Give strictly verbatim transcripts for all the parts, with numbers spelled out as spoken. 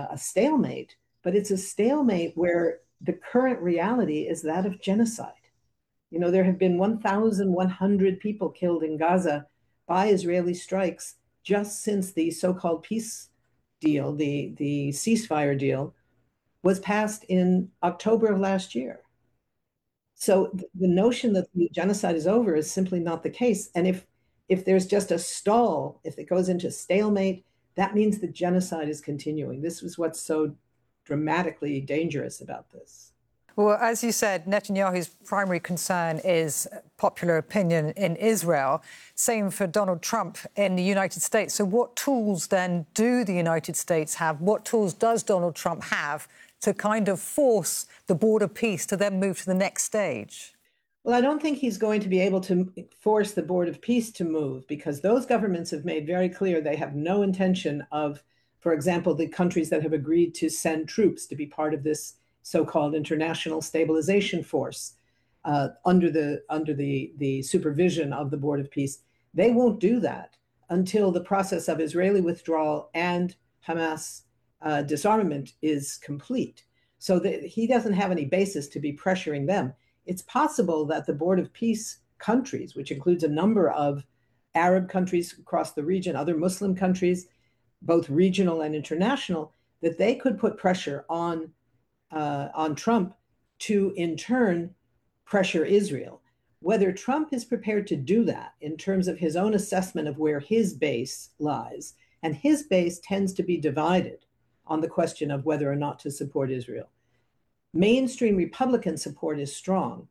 a stalemate, but it's a stalemate where the current reality is that of genocide. You know, there have been one thousand one hundred people killed in Gaza by Israeli strikes just since the so-called peace deal, the, the ceasefire deal, was passed in October of last year. So the notion that the genocide is over is simply not the case. And if if there's just a stall, if it goes into stalemate, that means the genocide is continuing. This is what's so dramatically dangerous about this. Well, as you said, Netanyahu's primary concern is popular opinion in Israel. Same for Donald Trump in the United States. So what tools then do the United States have? What tools does Donald Trump have to kind of force the border peace to then move to the next stage? Well, I don't think he's going to be able to force the Board of Peace to move, because those governments have made very clear they have no intention of, for example, the countries that have agreed to send troops to be part of this so-called international stabilization force uh, under the under the, the supervision of the Board of Peace. They won't do that until the process of Israeli withdrawal and Hamas uh, disarmament is complete. So that he doesn't have any basis to be pressuring them. It's possible that the Board of Peace countries, which includes a number of Arab countries across the region, other Muslim countries, both regional and international, that they could put pressure on, uh, on Trump to, in turn, pressure Israel. Whether Trump is prepared to do that in terms of his own assessment of where his base lies, and his base tends to be divided on the question of whether or not to support Israel. Mainstream Republican support is strong.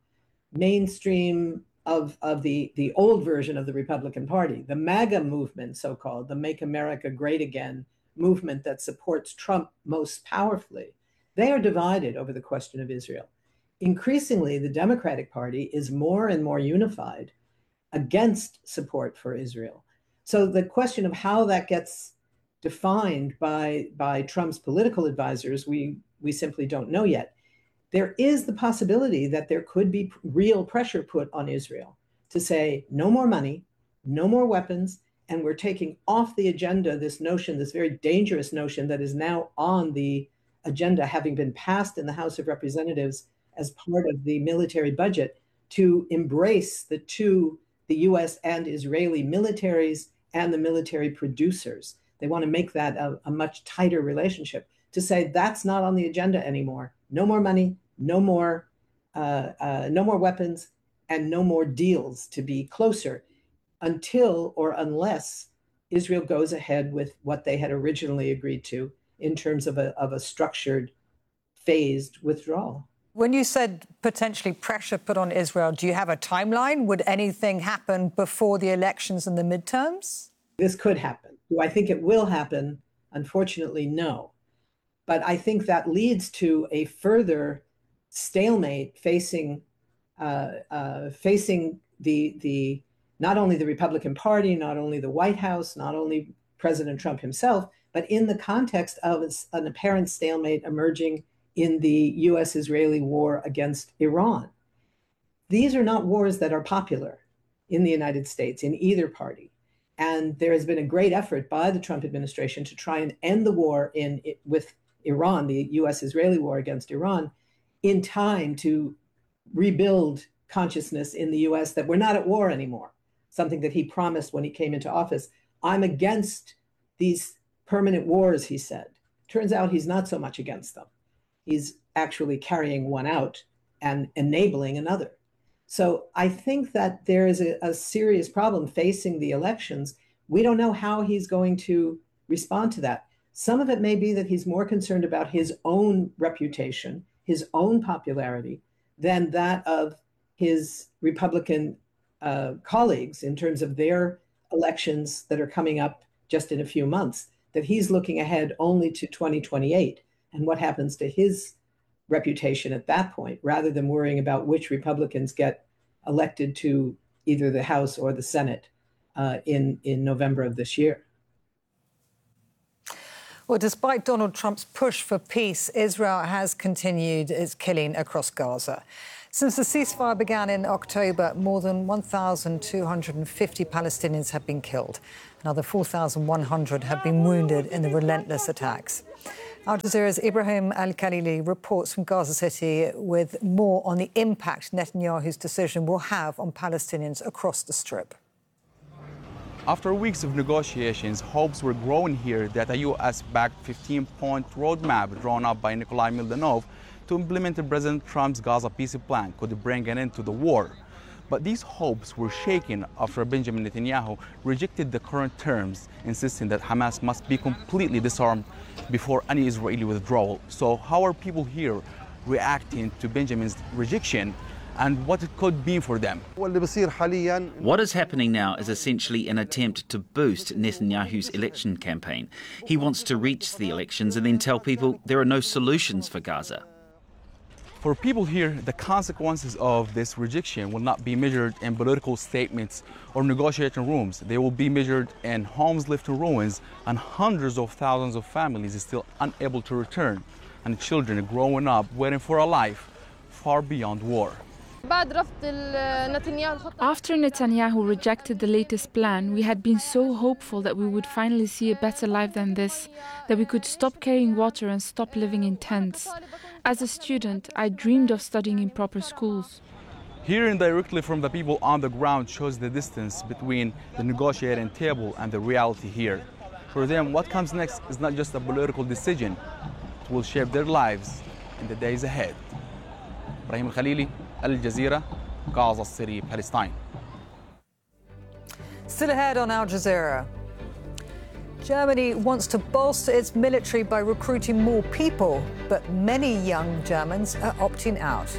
Mainstream of, of the, the old version of the Republican Party, the MAGA movement, so-called, the Make America Great Again movement that supports Trump most powerfully, they are divided over the question of Israel. Increasingly, the Democratic Party is more and more unified against support for Israel. So the question of how that gets defined by, by Trump's political advisors, we, we simply don't know yet. There is the possibility that there could be real pressure put on Israel to say, no more money, no more weapons, and we're taking off the agenda this notion, this very dangerous notion that is now on the agenda, having been passed in the House of Representatives as part of the military budget, to embrace the two, the U S and Israeli militaries and the military producers. They want to make that a, a much tighter relationship, to say that's not on the agenda anymore. No more money, no more, uh, uh, no more weapons, and no more deals to be closer until or unless Israel goes ahead with what they had originally agreed to in terms of a, of a structured, phased withdrawal. When you said potentially pressure put on Israel, do you have a timeline? Would anything happen before the elections and the midterms? This could happen. Do I think it will happen? Unfortunately, no. But I think that leads to a further stalemate facing uh, uh, facing the the not only the Republican Party, not only the White House, not only President Trump himself, but in the context of an apparent stalemate emerging in the U S-Israeli war against Iran. These are not wars that are popular in the United States, in either party. And there has been a great effort by the Trump administration to try and end the war in with Iran, the U S-Israeli war against Iran, in time to rebuild consciousness in the U S that we're not at war anymore, something that he promised when he came into office. I'm against these permanent wars, he said. Turns out he's not so much against them. He's actually carrying one out and enabling another. So I think that there is a, a serious problem facing the elections. We don't know how he's going to respond to that. Some of it may be that he's more concerned about his own reputation, his own popularity, than that of his Republican uh, colleagues in terms of their elections that are coming up just in a few months, that he's looking ahead only to twenty twenty-eight and what happens to his reputation at that point, rather than worrying about which Republicans get elected to either the House or the Senate uh, in, in November of this year. Well, despite Donald Trump's push for peace, Israel has continued its killing across Gaza. Since the ceasefire began in October, more than one thousand two hundred fifty Palestinians have been killed. Another four thousand one hundred have been wounded in the relentless attacks. Al Jazeera's Ibrahim Al-Khalili reports from Gaza City with more on the impact Netanyahu's decision will have on Palestinians across the Strip. After weeks of negotiations, hopes were growing here that a U S-backed fifteen-point roadmap drawn up by Nikolai Mildanov to implement President Trump's Gaza peace plan could bring an end to the war. But these hopes were shaken after Benjamin Netanyahu rejected the current terms, insisting that Hamas must be completely disarmed before any Israeli withdrawal. So how are people here reacting to Benjamin's rejection and what it could mean for them? What is happening now is essentially an attempt to boost Netanyahu's election campaign. He wants to reach the elections and then tell people there are no solutions for Gaza. For people here, the consequences of this rejection will not be measured in political statements or negotiating rooms. They will be measured in homes left in ruins and hundreds of thousands of families still unable to return, and children growing up waiting for a life far beyond war. After Netanyahu rejected the latest plan, we had been so hopeful that we would finally see a better life than this, that we could stop carrying water and stop living in tents. As a student, I dreamed of studying in proper schools. Hearing directly from the people on the ground shows the distance between the negotiating table and the reality here. For them, what comes next is not just a political decision. It will shape their lives in the days ahead. Ibrahim Al-Khalili, Al Jazeera, Gaza City, Palestine. Still ahead on Al Jazeera. Germany wants to bolster its military by recruiting more people, but many young Germans are opting out.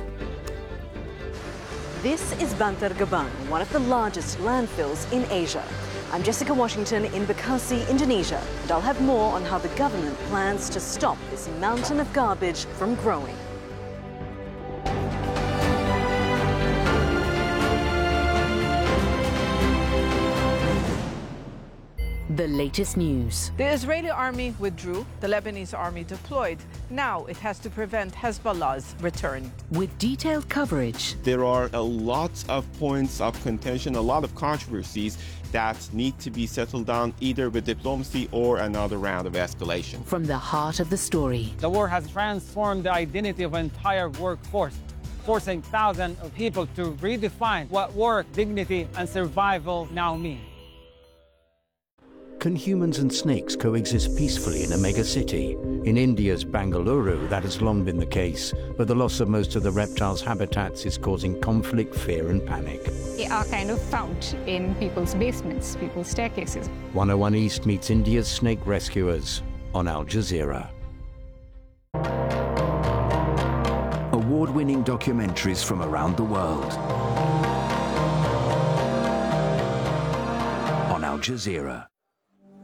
This is Bantar Gebang, one of the largest landfills in Asia. I'm Jessica Washington in Bekasi, Indonesia, and I'll have more on how the government plans to stop this mountain of garbage from growing. The latest news. The Israeli army withdrew, the Lebanese army deployed. Now it has to prevent Hezbollah's return. With detailed coverage. There are a lot of points of contention, a lot of controversies that need to be settled down either with diplomacy or another round of escalation. From the heart of the story. The war has transformed the identity of an entire workforce, forcing thousands of people to redefine what work, dignity, and survival now mean. Can humans and snakes coexist peacefully in a megacity? In India's Bangalore, that has long been the case, but the loss of most of the reptiles' habitats is causing conflict, fear and panic. They are kind of found in people's basements, people's staircases. one oh one East meets India's snake rescuers on Al Jazeera. Award-winning documentaries from around the world on Al Jazeera.